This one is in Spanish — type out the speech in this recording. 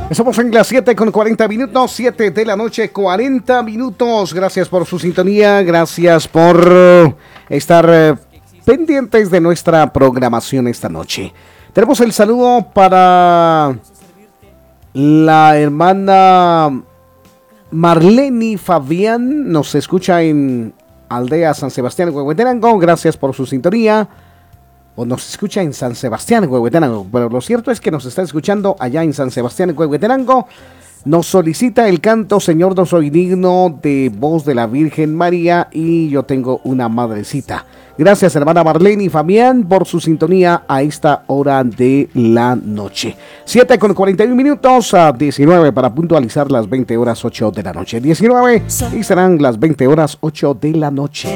Estamos en las 7:40, 7 de la noche, 40 minutos. Gracias por su sintonía, gracias por estar pendientes de nuestra programación esta noche. Tenemos el saludo para la hermana Marlene Fabián, nos escucha en Aldea San Sebastián, Huehuetenango. Gracias por su sintonía. O nos escucha en San Sebastián, Huehuetenango, pero lo cierto es que nos está escuchando allá en San Sebastián, Huehuetenango. Nos solicita el canto Señor, no soy digno, de voz de la Virgen María, y yo tengo una madrecita. Gracias, hermana Marlene y Fabián, por su sintonía a esta hora de la noche. 7:41 a 19 para puntualizar las 20 horas 8 de la noche. 19 y serán las 20 horas 8 de la noche.